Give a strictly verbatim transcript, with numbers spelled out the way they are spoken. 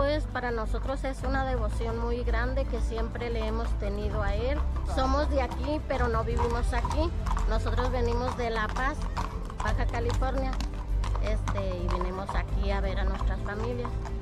es para nosotros es una devoción muy grande que siempre le hemos tenido a él. Somos de aquí, pero no vivimos aquí. Nosotros venimos de La Paz, Baja California, este, y venimos aquí a ver a nuestras familias.